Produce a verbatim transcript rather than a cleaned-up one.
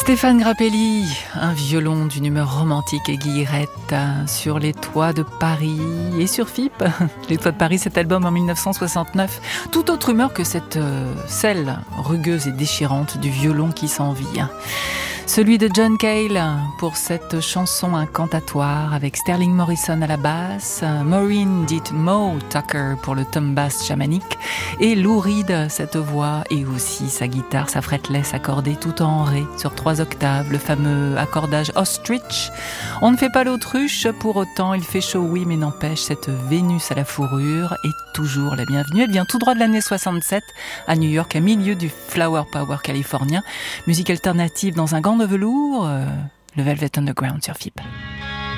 Stéphane Grappelli, un violon d'une humeur romantique et guillerette sur les toits de Paris et sur F I P. Les toits de Paris, cet album en mille neuf cent soixante-neuf. Toute autre humeur que cette euh, selle rugueuse et déchirante du violon qui s'envie. Celui de John Cale pour cette chanson incantatoire avec Sterling Morrison à la basse, Maureen dit Mo Tucker pour le tom bass chamanique et Lou Reed, cette voix et aussi sa guitare, sa fretless accordée tout en ré sur trois octaves, le fameux accordage ostrich. On ne fait pas l'autruche, pour autant il fait chaud oui mais n'empêche, cette Vénus à la fourrure est toujours la bienvenue. Elle vient tout droit de l'année soixante-sept à New York, à milieu du Flower Power californien. Musique alternative dans un gant de velours, euh, le Velvet Underground sur F I P.